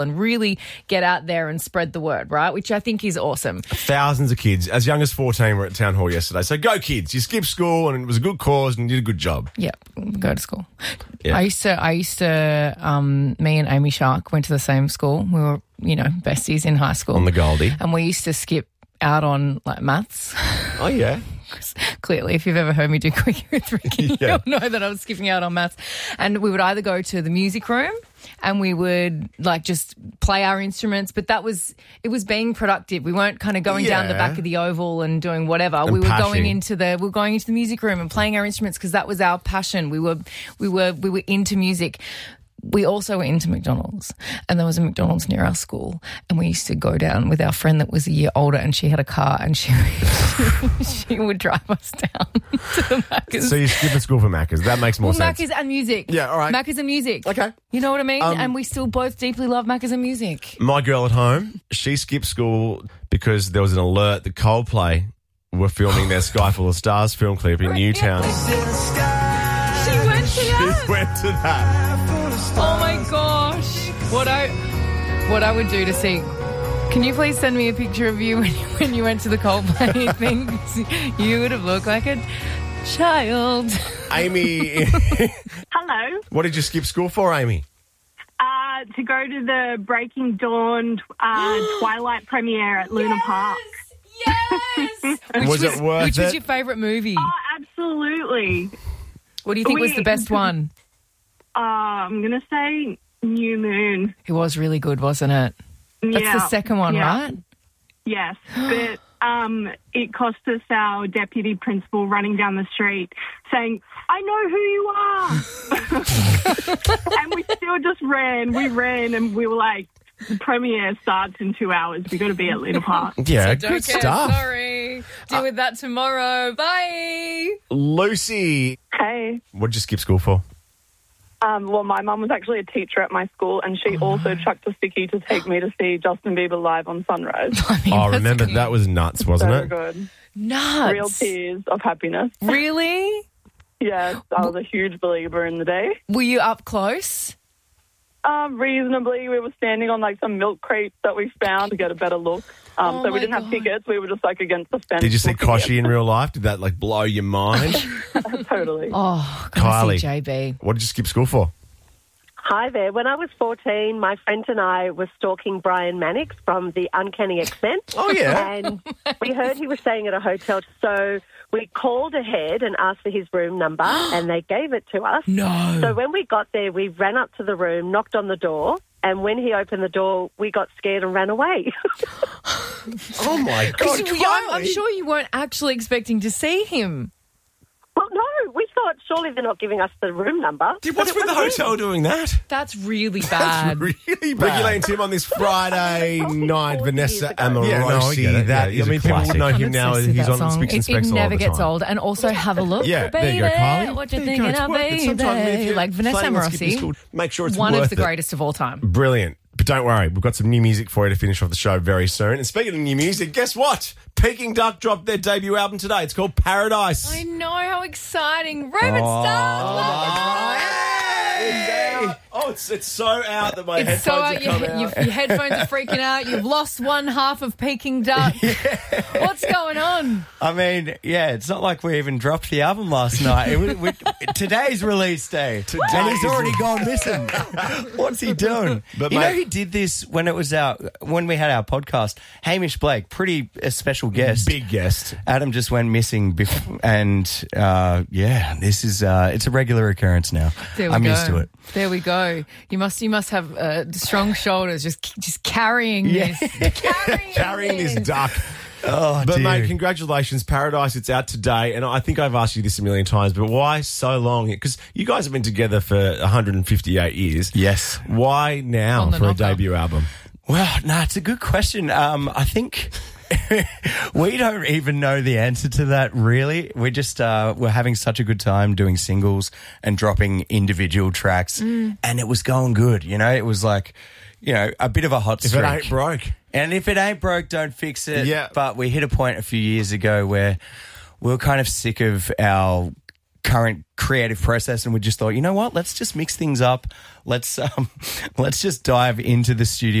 and really get out there and spread the word, right? Which I think is awesome. Thousands of kids, as young as 14, were at Town Hall yesterday. So go kids. You skipped school and it was a good cause and you did a good job. Yeah, go to school. Yeah. I used to, me and Amy Shark went to the same school. We were, besties in high school. On the Goldie. And we used to skip out on maths. Oh, yeah. Clearly, if you've ever heard me do Quickie with Ricky, Yeah. you'll know that I was skipping out on maths. And we would either go to the music room and we would just play our instruments, but it was being productive. We weren't kind of going down the back of the oval and doing whatever. And we were pashing. going into the music room and playing our instruments because that was our passion. We were into music. We also were into McDonald's, and there was a McDonald's near our school, and we used to go down with our friend that was a year older, and she had a car, and she would drive us down to the Macca's. So you skipped school for Macca's. That makes more sense. Macca's and music. Yeah, all right. Macca's and music. Okay. You know what I mean? And we still both deeply love Macca's and music. My girl at home, she skipped school because there was an alert that Coldplay were filming their Sky Full of Stars film clip in Newtown. She went to that? She went to that. Oh my gosh. What I would do to see. Can you please send me a picture of you when you went to the Coldplay thing? You would have looked like a child. Amy. Hello. What did you skip school for, Amy? To go to the Breaking Dawn Twilight premiere at Luna Park. Yes. Was it worth Which was it? your favourite movie? Oh, absolutely. What do you think was the best one? I'm going to say New Moon. It was really good, wasn't it? That's the second one, right? Yes, but it cost us our deputy principal running down the street saying, I know who you are. And we still just ran. We ran and we were like, the premiere starts in 2 hours. We've got to be at Luna Park. Yeah, Don't good care, stuff. Sorry. Deal with that tomorrow. Bye. Lucy, Hey. what did you skip school for? Well, my mum was actually a teacher at my school, and she also chucked a stickie to take me to see Justin Bieber live on Sunrise. Oh, remember, that was nuts, wasn't So it? good. Nuts. Real tears of happiness. Really? Yes, I was a huge believer in the day. Were you up close? Reasonably, we were standing on some milk crates that we found to get a better look. So we didn't have tickets. We were just against the fence. Did you see looking Koshi in real life? Did that blow your mind? Totally. Oh, Kylie, see JB. what did you skip school for? Hi there. When I was 14, my friend and I were stalking Brian Mannix from The Uncanny X-Men. Oh, yeah. And we heard he was staying at a hotel, so we called ahead and asked for his room number, and they gave it to us. No. So when we got there, we ran up to the room, knocked on the door, and when he opened the door, we got scared and ran away. Oh, my God, I'm sure you weren't actually expecting to see him. Well, no, we thought surely they're not giving us the room number. What's with the hotel doing that? That's really bad. Really bad. Ricky Lane Tim on this Friday night. 40 Vanessa years ago. Amorosi. Yeah, no, I get it. That Yeah, is I mean, people would know him now. Obsessed with He's that on song. Spicks and Specs It all never the gets time. old. And also have a look. Yeah, there baby, you go, Kylie. what you There you thinking go. of, It's worth it. Sometimes if baby? you're Like Vanessa playing on skipping Amorosi. school, make sure it's One worth of the it. greatest of all time. Brilliant. But don't worry, we've got some new music for you to finish off the show very soon. And speaking of new music, guess what? Peking Duck dropped their debut album today. It's called Paradise. I know, how exciting. Raymond Starr. Oh, it's so out that my It's so headphones out. have come out. Your headphones are freaking out. You've lost one half of Peking Duck. What's going on? I mean, yeah, it's not like we even dropped the album last night. Today's release day. And he's already gone missing. What's he doing? But you know mate- who did this when we had our podcast? Hamish Blake, a special guest. Big guest. Adam just went missing, it's a regular occurrence now. I'm used to it. There we go. You must have strong shoulders, just carrying this, Carrying this duck. Oh, But, dear. mate, congratulations. Paradise, it's out today. And I think I've asked you this a million times, but why so long? Because you guys have been together for 158 years. Yes. Why now On the for a knocker. debut album? Well, no, it's a good question. I think we don't even know the answer to that, really. We're just we're having such a good time doing singles and dropping individual tracks, and it was going good. It was like, a bit of a hot If streak. it ain't broke. And if it ain't broke, don't fix it. Yeah. But we hit a point a few years ago where we were kind of sick of our current creative process, and we just thought, you know what, let's just mix things up. Let's just dive into the studio